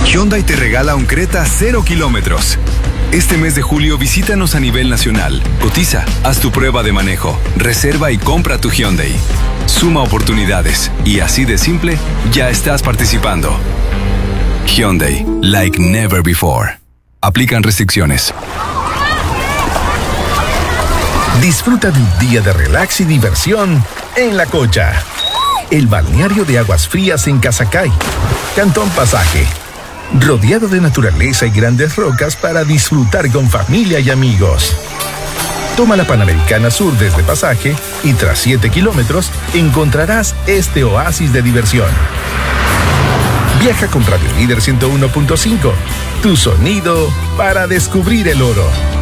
Hyundai te regala un Creta 0 kilómetros. Este mes de julio visítanos a nivel nacional. Cotiza, haz tu prueba de manejo, reserva y compra tu Hyundai. Suma oportunidades y así de simple, ya estás participando. Hyundai, like never before. Aplican restricciones. Disfruta de un día de relax y diversión en La Cocha. El balneario de aguas frías en Casacay, Cantón Pasaje. Rodeado de naturaleza y grandes rocas para disfrutar con familia y amigos. Toma la Panamericana Sur desde Pasaje y tras 7 kilómetros encontrarás este oasis de diversión. Viaja con Radio Líder 101.5, tu sonido para descubrir el oro.